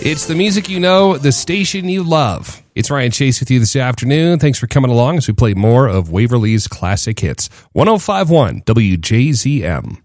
It's the music you know, the station you love. It's Ryan Chase with you this afternoon. Thanks for coming along as we play more of Waverly's classic hits. 105.1 WJZM.